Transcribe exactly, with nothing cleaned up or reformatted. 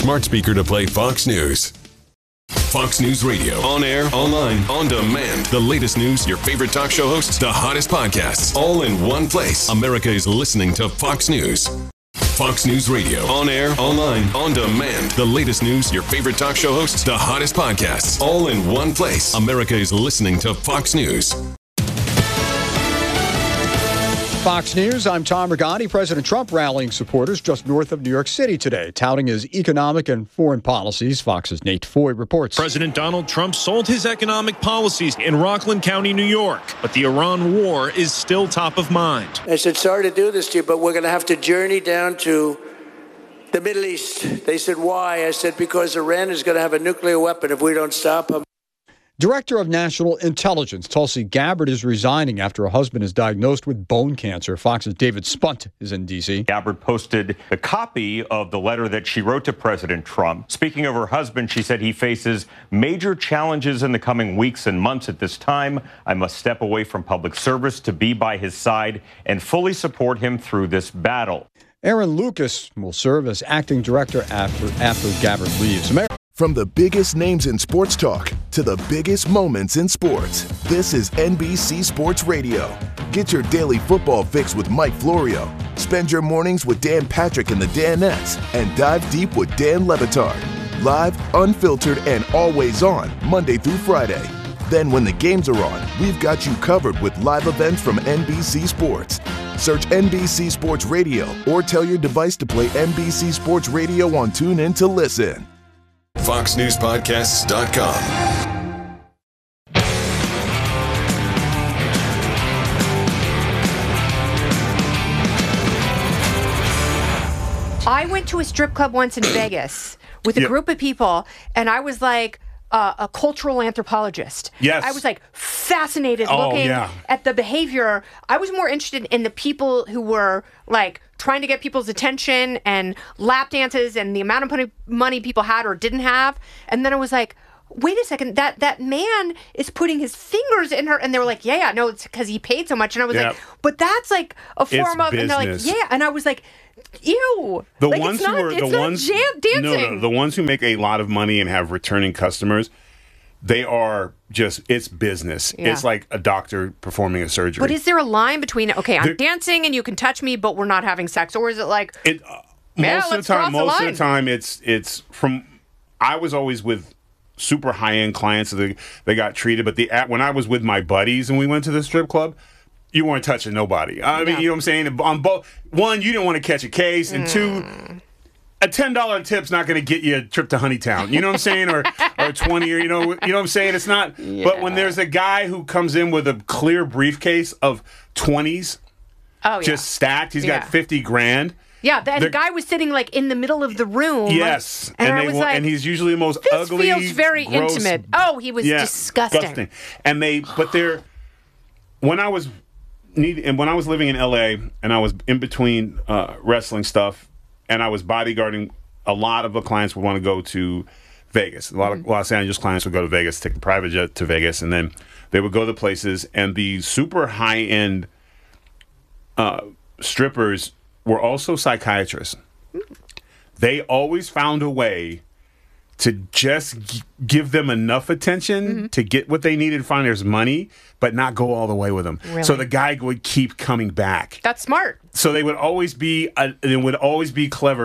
smart speaker to play Fox News. Fox News Radio. On air, online, on demand. The latest news, your favorite talk show hosts, the hottest podcasts, all in one place. America is listening to Fox News. Fox News Radio. On air, online, on demand. The latest news, your favorite talk show hosts, the hottest podcasts, all in one place. America is listening to Fox News. Fox News, I'm Tom Regani. President Trump rallying supporters just north of New York City today, touting his economic and foreign policies. Fox's Nate Foy reports. President Donald Trump sold his economic policies in Rockland County, New York, but the Iran war is still top of mind. I said, sorry to do this to you, but we're going to have to journey down to the Middle East. They said, why? I said, because Iran is going to have a nuclear weapon if we don't stop them. Director of National Intelligence Tulsi Gabbard is resigning after her husband is diagnosed with bone cancer. Fox's David Spunt is in D C. Gabbard posted a copy of the letter that she wrote to President Trump. Speaking of her husband, she said he faces major challenges in the coming weeks and months. At this time, I must step away from public service to be by his side and fully support him through this battle. Aaron Lucas will serve as acting director after, after Gabbard leaves. Amer- From the biggest names in sports talk to the biggest moments in sports, this is N B C Sports Radio. Get your daily football fix with Mike Florio. Spend your mornings with Dan Patrick and the Danettes, and dive deep with Dan Le Batard. Live, unfiltered, and always on, Monday through Friday. Then when the games are on, we've got you covered with live events from N B C Sports. Search N B C Sports Radio or tell your device to play N B C Sports Radio on TuneIn to listen. Fox News Podcasts dot com. I went to a strip club once in Vegas with a Yep. group of people, and I was like uh, a cultural anthropologist. Yes. I was like fascinated Oh, looking yeah. at the behavior. I was more interested in the people who were like trying to get people's attention and lap dances and the amount of money, money people had or didn't have. And then I was like, wait a second, that that man is putting his fingers in her. And they were like, yeah, yeah, no, it's because he paid so much. And I was Yep. like, but that's like a It's form of, and they're like, business. yeah. And I was like, ew. The Like, ones it's not, who are it's the not ones jam- dancing. no, no, the ones who make a lot of money and have returning customers, they are just it's business. Yeah. It's like a doctor performing a surgery. But is there a line between, okay, I'm There- dancing and you can touch me, but we're not having sex? Or is it like, It, uh, Yeah, most of let's the time, cross the most of line. the time, it's it's from. I was always with super high end clients, so they they got treated. But the at, when I was with my buddies and we went to the strip club, you weren't touching nobody. I mean, Yeah. you know what I'm saying? On both, one, you didn't want to catch a case, and two. Mm. A ten dollar tip's not going to get you a trip to Honeytown. You know what I'm saying? Or or twenty, or you know, you know what I'm saying? It's not. But when there's a guy who comes in with a clear briefcase of twenties, oh, yeah. just stacked, he's Yeah. got fifty grand. Yeah, the, and the they're- guy was sitting like in the middle of the room. Yes, And, I they was wa- like, and he's usually the most this ugly. feels very gross- intimate. Oh, he was Yeah, disgusting. And they, but they're when I was need and when I was living in L A and I was in between uh, wrestling stuff and I was bodyguarding. A lot of the clients would want to go to Vegas. A lot of Los Angeles clients would go to Vegas, take a private jet to Vegas, and then they would go to places. And the super high end uh, strippers were also psychiatrists. They always found a way to just g- give them enough attention Mm-hmm. to get what they needed to find there's money, but not go all the way with them. Really? So the guy would keep coming back. That's smart. So they would always be, uh, they would always be clever.